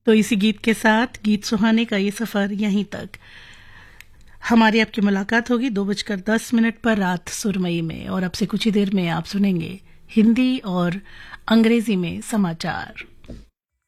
तो इसी गीत के साथ गीत सुहाने का ये सफर यहीं तक। हमारी आपकी मुलाकात होगी 2:10 पर रात सुरमई में, और अब से कुछ ही देर में आप सुनेंगे हिंदी और अंग्रेजी में समाचार।